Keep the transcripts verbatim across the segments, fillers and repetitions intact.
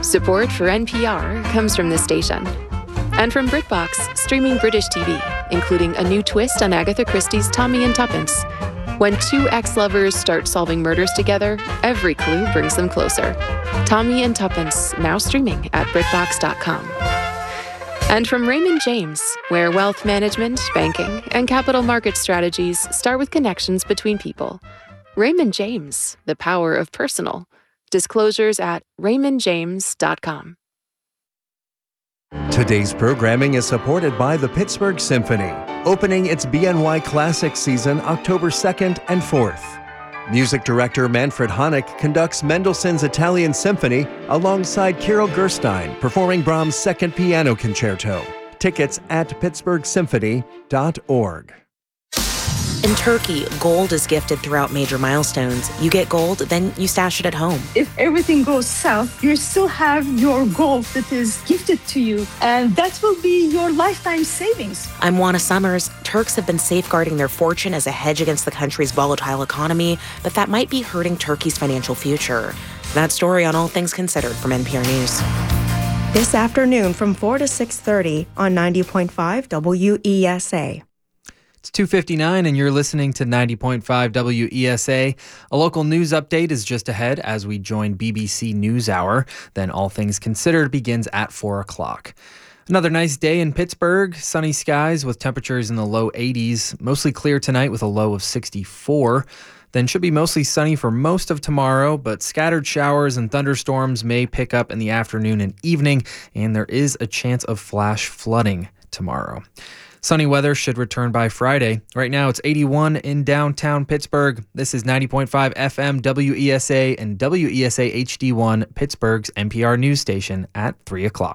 Support for N P R comes from this station. And from BritBox, streaming British T V, including a new twist on Agatha Christie's Tommy and Tuppence. When two ex-lovers start solving murders together, every clue brings them closer. Tommy and Tuppence, now streaming at BritBox dot com. And from Raymond James, where wealth management, banking, and capital market strategies start with connections between people. Raymond James, the power of personal. Disclosures at raymond james dot com. Today's programming is supported by the Pittsburgh Symphony, opening its B N Y Classic season October second and fourth. Music director Manfred Honeck conducts Mendelssohn's Italian Symphony alongside Kirill Gerstein, performing Brahms' Second Piano Concerto. Tickets at pittsburgh symphony dot org. In Turkey, gold is gifted throughout major milestones. You get gold, then you stash it at home. If everything goes south, you still have your gold that is gifted to you, and that will be your lifetime savings. I'm Juana Summers. Turks have been safeguarding their fortune as a hedge against the country's volatile economy, but that might be hurting Turkey's financial future. That story on All Things Considered from N P R News. This afternoon from four to six thirty on ninety point five W E S A. It's two fifty-nine and you're listening to ninety point five W E S A. A local news update is just ahead as we join B B C NewsHour. Then All Things Considered begins at four o'clock. Another nice day in Pittsburgh. Sunny skies with temperatures in the low eighties. Mostly clear tonight with a low of sixty-four. Then should be mostly sunny for most of tomorrow, but scattered showers and thunderstorms may pick up in the afternoon and evening, and there is a chance of flash flooding tomorrow. Sunny weather should return by Friday. Right now it's eighty-one in downtown Pittsburgh. This is ninety point five F M W E S A and W E S A H D one, Pittsburgh's N P R news station at three o'clock.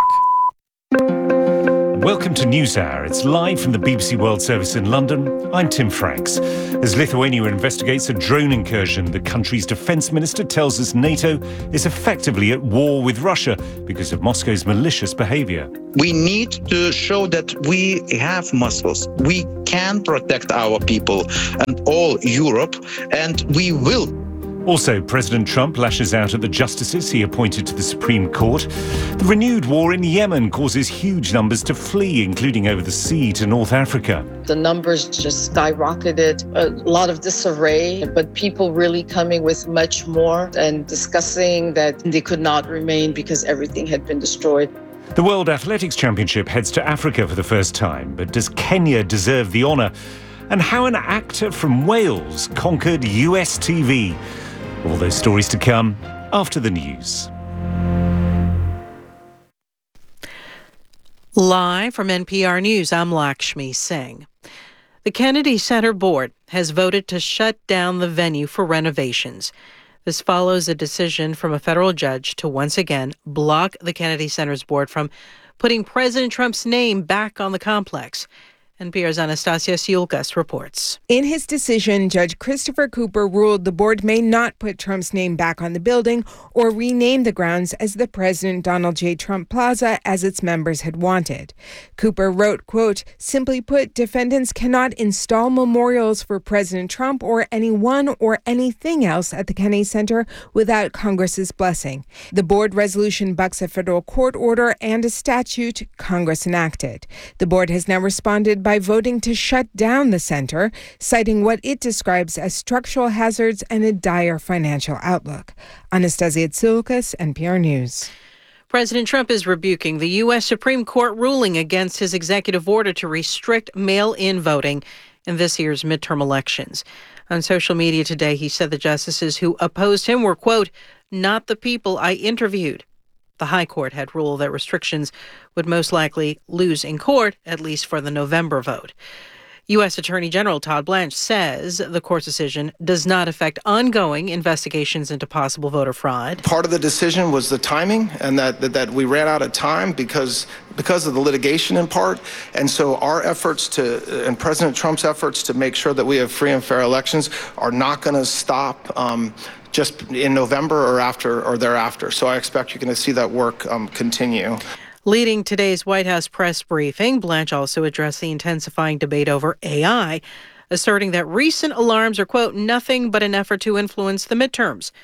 Welcome to NewsHour. It's live from the B B C World Service in London. I'm Tim Franks. As Lithuania investigates a drone incursion, the country's defence minister tells us NATO is effectively at war with Russia because of Moscow's malicious behaviour. We need to show that we have muscles. We can protect our people and all Europe, and we will. Also, President Trump lashes out at the justices he appointed to the Supreme Court. The renewed war in Yemen causes huge numbers to flee, including over the sea to North Africa. The numbers just skyrocketed, a lot of disarray, but people really coming with much more and discussing that they could not remain because everything had been destroyed. The World Athletics Championship heads to Africa for the first time, but does Kenya deserve the honour? And how an actor from Wales conquered U S T V. All those stories to come after the news. Live from N P R News, I'm Lakshmi Singh. The Kennedy Center Board has voted to shut down the venue for renovations. This follows a decision from a federal judge to once again block the Kennedy Center's board from putting President Trump's name back on the complex. N P R's Anastasia Siulkas reports. In his decision, Judge Christopher Cooper ruled the board may not put Trump's name back on the building or rename the grounds as the President Donald J. Trump Plaza as its members had wanted. Cooper wrote, quote, "Simply put, defendants cannot install memorials for President Trump or anyone or anything else at the Kennedy Center without Congress's blessing. The board resolution bucks a federal court order and a statute Congress enacted. The board has now responded by voting to shut down the center, citing what it describes as structural hazards and a dire financial outlook." Anastasia Tsioukas, N P R News. President Trump is rebuking the U S Supreme Court ruling against his executive order to restrict mail-in voting in this year's midterm elections. On social media today, he said the justices who opposed him were, quote, "not the people I interviewed." The High Court had ruled that restrictions would most likely lose in court, at least for the November vote. U S Attorney General Todd Blanche says the court's decision does not affect ongoing investigations into possible voter fraud. Part of the decision was the timing, and that, that, that we ran out of time because because of the litigation in part. And so our efforts to, and President Trump's efforts to make sure that we have free and fair elections are not going to stop um, just in November or after or thereafter. So I expect you're going to see that work um, continue. Leading today's White House press briefing, Blanche also addressed the intensifying debate over A I, asserting that recent alarms are, quote, nothing but an effort to influence the midterms.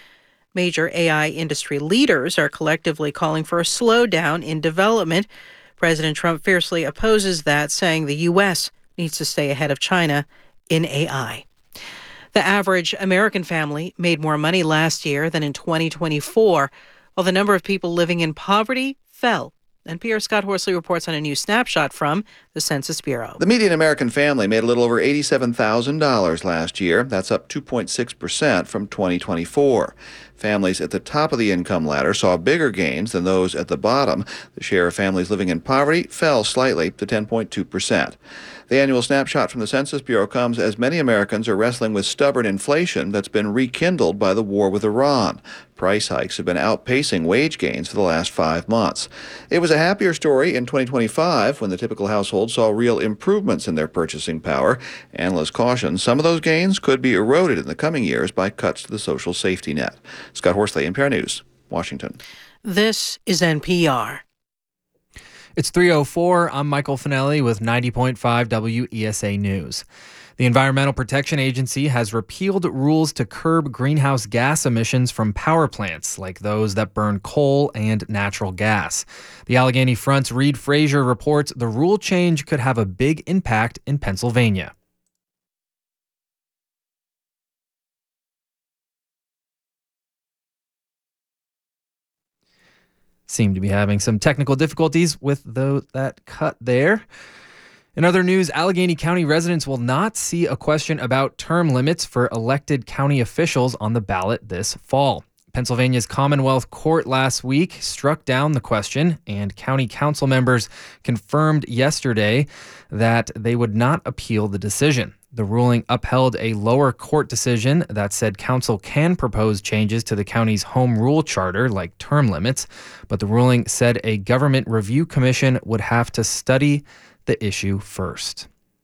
Major A I industry leaders are collectively calling for a slowdown in development. President Trump fiercely opposes that, saying the U S needs to stay ahead of China in A I. The average American family made more money last year than in twenty twenty-four, while the number of people living in poverty fell. N P R's Scott Horsley reports on a new snapshot from the Census Bureau. The median American family made a little over eighty-seven thousand dollars last year. That's up two point six percent from twenty twenty-four. Families at the top of the income ladder saw bigger gains than those at the bottom. The share of families living in poverty fell slightly to ten point two percent. The annual snapshot from the Census Bureau comes as many Americans are wrestling with stubborn inflation that's been rekindled by the war with Iran. Price hikes have been outpacing wage gains for the last five months. It was a happier story in twenty twenty-five when the typical household saw real improvements in their purchasing power. Analysts caution some of those gains could be eroded in the coming years by cuts to the social safety net. Scott Horsley, N P R News, Washington. This is N P R. It's three oh four. I'm Michael Finelli with ninety point five W E S A News. The Environmental Protection Agency has repealed rules to curb greenhouse gas emissions from power plants like those that burn coal and natural gas. The Allegheny Front's Reed Frazier reports the rule change could have a big impact in Pennsylvania. Seem to be having some technical difficulties with the, that cut there. In other news, Allegheny County residents will not see a question about term limits for elected county officials on the ballot this fall. Pennsylvania's Commonwealth Court last week struck down the question, and county council members confirmed yesterday that they would not appeal the decision. The ruling upheld a lower court decision that said council can propose changes to the county's home rule charter, like term limits, but the ruling said a government review commission would have to study the issue first.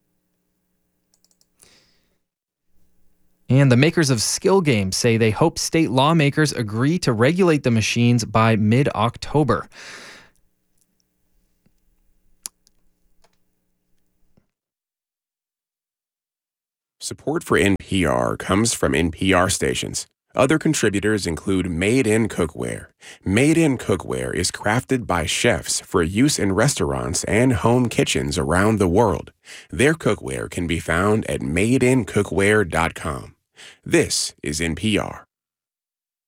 And the makers of Skill Games say they hope state lawmakers agree to regulate the machines by mid-October. Support for N P R comes from N P R stations. Other contributors include Made In Cookware. Made In Cookware is crafted by chefs for use in restaurants and home kitchens around the world. Their cookware can be found at made in cookware dot com. This is N P R.